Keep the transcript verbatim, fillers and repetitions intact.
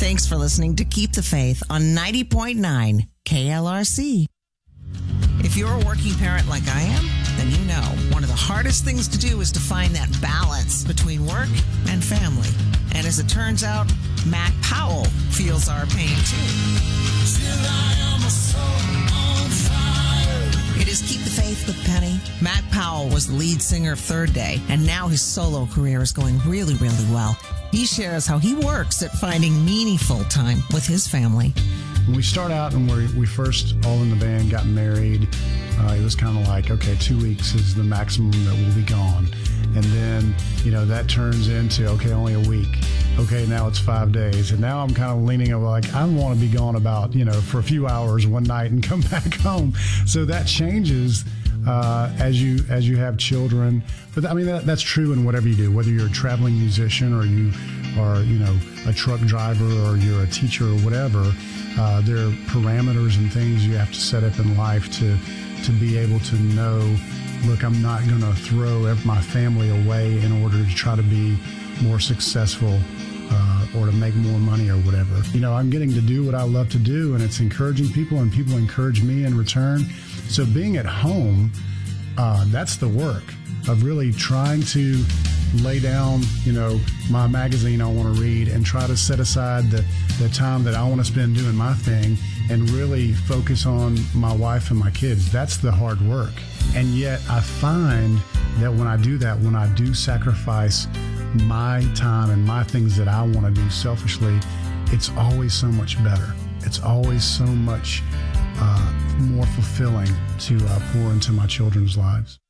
Thanks for listening to Keep the Faith on ninety point nine K L R C. If you're a working parent like I am, then you know one of the hardest things to do is to find that balance between work and family. And as it turns out, Mac Powell feels our pain too. Till I am a soul on fire. It is Keep the Faith with Penny. Mac Powell was the lead singer of Third Day, and now his solo career is going really, really well. He shares how he works at finding meaningful time with his family. When we start out and we we first all in the band got married, uh, it was kind of like, okay, two weeks is the maximum that we'll be gone. And then, you know, that turns into, okay, only a week. Okay, now it's five days. And now I'm kind of leaning over like, I want to be gone about, you know, for a few hours one night and come back home. So that changes uh, as you as you have children. But I mean, that, that's true in whatever you do, whether you're a traveling musician or you are, you know, a truck driver or you're a teacher or whatever. Uh, there are parameters and things you have to set up in life to to be able to know, look, I'm not going to throw my family away in order to try to be more successful uh, or to make more money or whatever. You know, I'm getting to do what I love to do, and it's encouraging people, and people encourage me in return. So being at home, uh, that's the work of really trying to lay down, you know, my magazine I want to read and try to set aside the, the time that I want to spend doing my thing and really focus on my wife and my kids. That's the hard work. And yet I find that when I do that, when I do sacrifice my time and my things that I want to do selfishly, it's always so much better. It's always so much uh, more fulfilling to uh, pour into my children's lives.